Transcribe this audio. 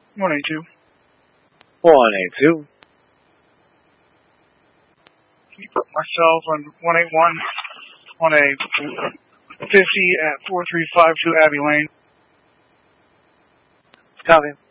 182. 182. Can you put myself on 181 on a 50 at 4352 Abbey Lane? Copy.